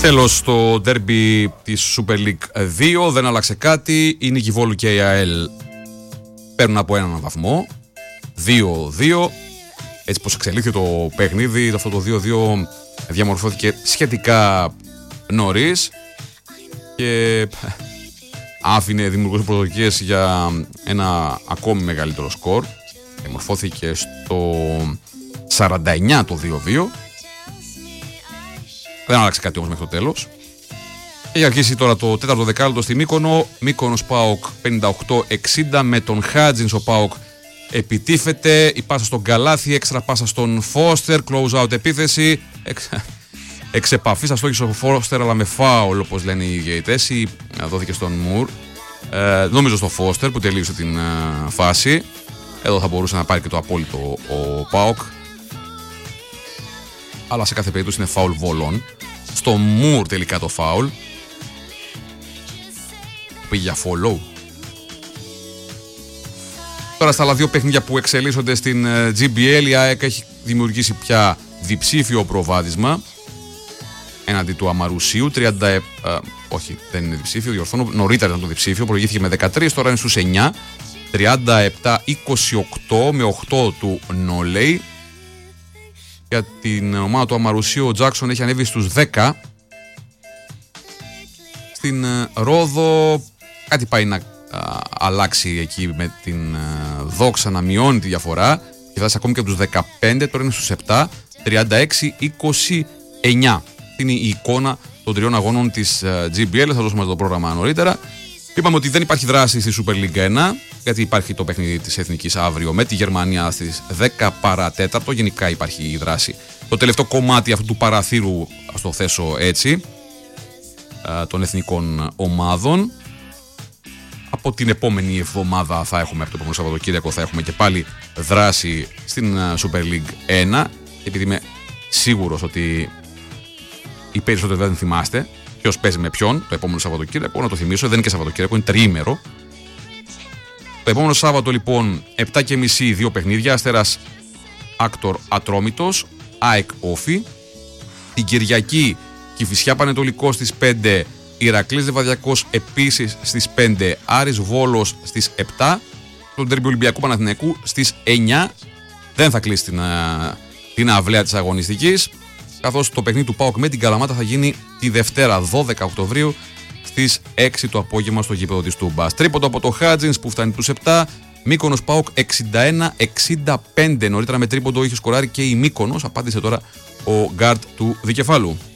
Τέλος, στο ντέρμπι της Super League 2 δεν άλλαξε κάτι. Η Νίκη Βόλου και η ΑΕΛ παίρνουν από έναν βαθμό. 2-2. Έτσι πως εξελίχθηκε το παιχνίδι, αυτό το 2-2 διαμορφώθηκε σχετικά νωρίς και άφηνε δημιουργούσε προσδοκίες για ένα ακόμη μεγαλύτερο σκορ. Διαμορφώθηκε στο 49 το 2-2. Δεν άλλαξε κάτι όμως μέχρι το τέλος. Και για αρχίσει τώρα το τέταρτο δεκάλεπτο στη Μύκονο. Μύκονος ΠΑΟΚ 58-60 με τον Χάτζινς. Ο ΠΑΟΚ επιτίθεται. Η πάσα στον Καλάθι, έξτρα πάσα στον Φώστερ. Close out επίθεση. Εξ επαφής αστόχησε ο Φώστερ, αλλά με φάουλ, όπως λένε οι διαιτητές. Δόθηκε στον Μουρ. Νομίζω στο Φώστερ που τελείωσε την φάση. Εδώ θα μπορούσε να πάρει και το απόλυτο ο ΠΑΟΚ. Αλλά σε κάθε περίπτωση είναι φάουλ βολών. Στο Μουρ τελικά το φάουλ. Πήγε για follow. Τώρα στα άλλα δύο παιχνίδια που εξελίσσονται στην GBL, η ΑΕΚ έχει δημιουργήσει πια διψήφιο προβάδισμα έναντι του Αμαρουσίου. Όχι, δεν είναι διψήφιο, διορθώνω. Νωρίτερα ήταν το διψήφιο, προηγήθηκε με 13, τώρα είναι στους 9. 37-28 με 8 του Νόλεϊ. Για την ομάδα του Αμαρουσίου ο Τζάκσον έχει ανέβει στους 10. Στην Ρόδο κάτι πάει να αλλάξει εκεί με την Δόξα να μειώνει τη διαφορά και φτάσει ακόμη και από τους 15, τώρα είναι στους 7. 36-29 είναι η εικόνα των τριών αγώνων της GBL. Θα δώσουμε το πρόγραμμα νωρίτερα. Είπαμε ότι δεν υπάρχει δράση στη Super League 1, γιατί υπάρχει το παιχνίδι της Εθνικής αύριο με τη Γερμανία στις 10 παρατέταρτο. Γενικά υπάρχει η δράση. Το τελευταίο κομμάτι αυτού του παραθύρου, ας το θέσω έτσι, των εθνικών ομάδων. Από την επόμενη εβδομάδα θα έχουμε, από το επόμενο Σαββατοκύριακο θα έχουμε και πάλι δράση στην Super League 1. Επειδή είμαι σίγουρος ότι οι περισσότεροι δεν θυμάστε ποιος παίζει με ποιον το επόμενο Σαββατοκύριακο, να το θυμίσω, δεν είναι και Σαββατοκύριακο, είναι τριήμερο. Το επόμενο Σάββατο λοιπόν 7.30 δύο παιχνίδια, Αστέρας Άκτορ Ατρόμητος, ΑΕΚ Όφη. Την Κυριακή Κηφισιά Πανετολικός στις 5, Ηρακλής Λεβαδιακός επίσης στις 5, Άρης Βόλος στις 7, το ντέρμπι Ολυμπιακού Παναθηναϊκού στις 9. Δεν θα κλείσει την αυλαία της αγωνιστικής, καθώς το παιχνίδι του ΠΑΟΚ με την Καλαμάτα θα γίνει τη Δευτέρα 12 Οκτωβρίου στις 6 το απόγευμα στο γήπεδο της Τούμπας. Τρίποντο από το Χάτζινς που φτάνει τους 7. Μύκονος ΠΑΟΚ 61-65. Νωρίτερα με τρίποντο είχε σκοράρει και η Μύκονος. Απάντησε τώρα ο γκάρτ του δικεφάλου.